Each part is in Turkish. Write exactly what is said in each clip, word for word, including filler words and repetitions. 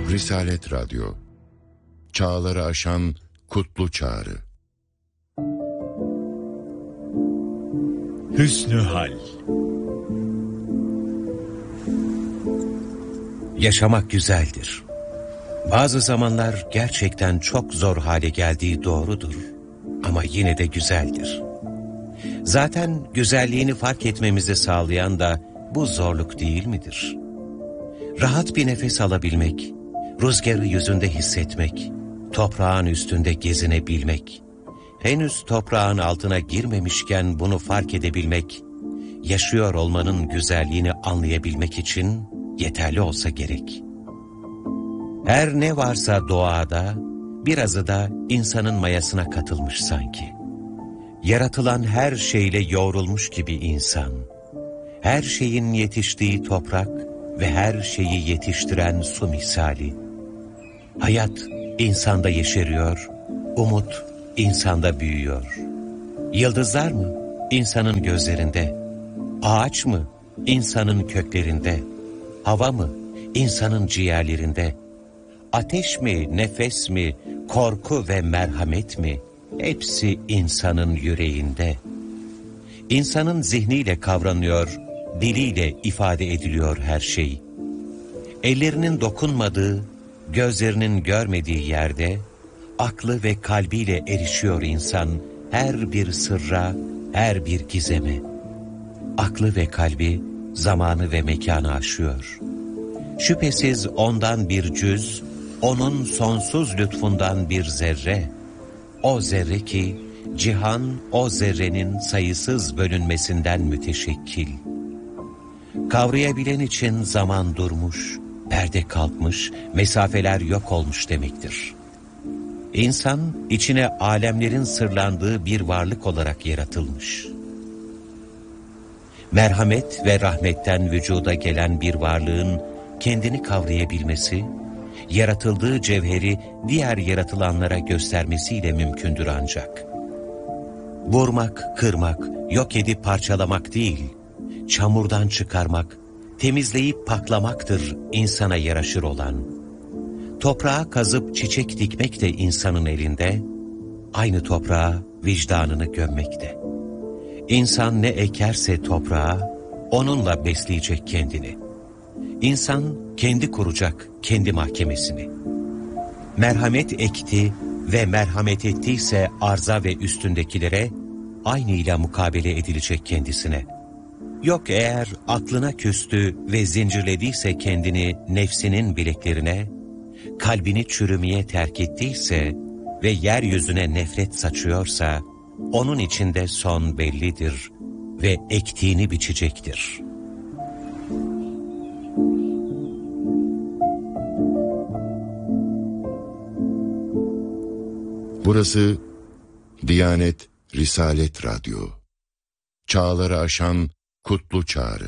Risalet Radyo, çağları aşan kutlu çağrı. Hüsnü hal. Yaşamak güzeldir. Bazı zamanlar gerçekten çok zor hale geldiği doğrudur. Ama yine de güzeldir. Zaten güzelliğini fark etmemizi sağlayan da bu zorluk değil midir? Rahat bir nefes alabilmek, rüzgarı yüzünde hissetmek, toprağın üstünde gezinebilmek, henüz toprağın altına girmemişken bunu fark edebilmek, yaşıyor olmanın güzelliğini anlayabilmek için yeterli olsa gerek. Her ne varsa doğada, birazı da insanın mayasına katılmış sanki. Yaratılan her şeyle yoğrulmuş gibi insan, her şeyin yetiştiği toprak ve her şeyi yetiştiren su misali. Hayat insanda yeşeriyor, umut insanda büyüyor. Yıldızlar mı? İnsanın gözlerinde. Ağaç mı? İnsanın köklerinde. Hava mı? İnsanın ciğerlerinde. Ateş mi, nefes mi, korku ve merhamet mi? Hepsi insanın yüreğinde. İnsanın zihniyle kavranıyor, diliyle ifade ediliyor her şey. Ellerinin dokunmadığı, gözlerinin görmediği yerde, aklı ve kalbiyle erişiyor insan her bir sırra, her bir gizeme. Aklı ve kalbi zamanı ve mekanı aşıyor. Şüphesiz ondan bir cüz, onun sonsuz lütfundan bir zerre. O zerre ki cihan o zerrenin sayısız bölünmesinden müteşekkil. Kavrayabilen için zaman durmuş, perde kalkmış, mesafeler yok olmuş demektir. İnsan içine alemlerin sırlandığı bir varlık olarak yaratılmış. Merhamet ve rahmetten vücuda gelen bir varlığın kendini kavrayabilmesi, yaratıldığı cevheri diğer yaratılanlara göstermesiyle mümkündür ancak. Vurmak, kırmak, yok edip parçalamak değil, çamurdan çıkarmak, temizleyip paklamaktır insana yaraşır olan. Toprağa kazıp çiçek dikmek de insanın elinde, aynı toprağa vicdanını gömmekte. İnsan ne ekerse toprağa, onunla besleyecek kendini. İnsan kendi kuracak kendi mahkemesini. Merhamet ekti ve merhamet ettiyse arza ve üstündekilere, aynıyla mukabele edilecek kendisine. Yok eğer aklına küstü ve zincirlediyse kendini nefsinin bileklerine, kalbini çürümeye terk ettiyse ve yeryüzüne nefret saçıyorsa, onun içinde son bellidir ve ektiğini biçecektir. Burası Diyanet Risalet Radyo. Çağları aşan kutlu çağrı.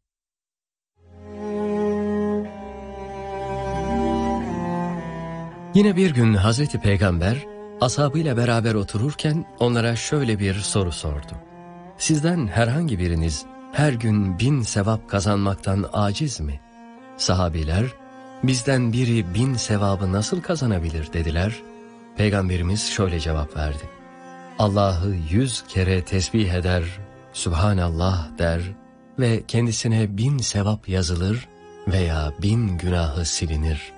Yine bir gün Hazreti Peygamber ashabıyla beraber otururken onlara şöyle bir soru sordu. Sizden herhangi biriniz her gün bin sevap kazanmaktan aciz mi? Sahabiler, bizden biri bin sevabı nasıl kazanabilir dediler. Peygamberimiz şöyle cevap verdi. Allah'ı yüz kere tesbih eder, Sübhanallah der ve kendisine bin sevap yazılır veya bin günahı silinir.